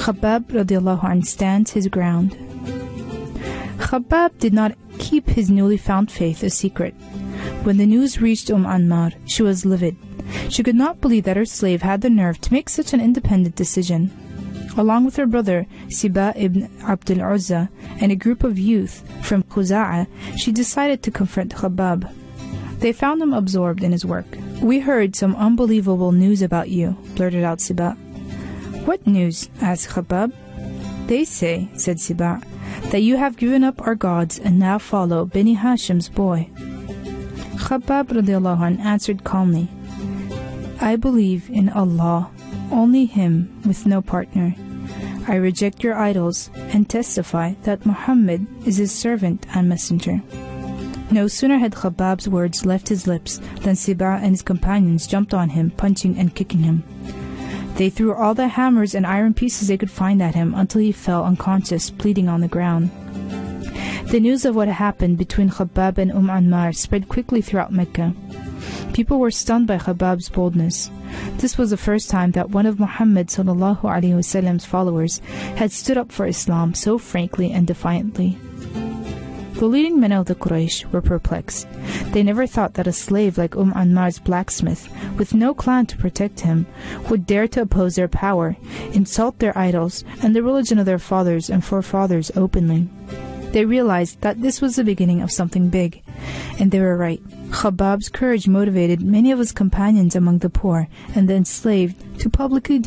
Khabbab radiallahu anhu stands his ground. Khabbab did not keep his newly found faith a secret. When the news reached Ammar, she was livid. She could not believe that her slave had the nerve to make such an independent decision. Along with her brother, Siba ibn Abd al-Uzza, and a group of youth from Khuza'a, she decided to confront Khabbab. They found him absorbed in his work. "We heard some unbelievable news about you," blurted out Siba. "What news?" asked Khabbab. "They say," said Siba, "that you have given up our gods and now follow Bani Hashim's boy." Khabbab radiallahu anh answered calmly, "I believe in Allah, only Him with no partner. I reject your idols and testify that Muhammad is His servant and messenger." No sooner had Khabbab's words left his lips than Siba and his companions jumped on him, punching and kicking him. They threw all the hammers and iron pieces they could find at him until he fell unconscious, bleeding on the ground. The news of what happened between Khabbab and Ammar spread quickly throughout Mecca. People were stunned by Khabbab's boldness. This was the first time that one of Muhammad ﷺ's followers had stood up for Islam so frankly and defiantly. The leading men of the Quraysh were perplexed. They never thought that a slave like Ammar's blacksmith, with no clan to protect him, would dare to oppose their power, insult their idols, and the religion of their fathers and forefathers openly. They realized that this was the beginning of something big, and they were right. Khabbab's courage motivated many of his companions among the poor and the enslaved to publicly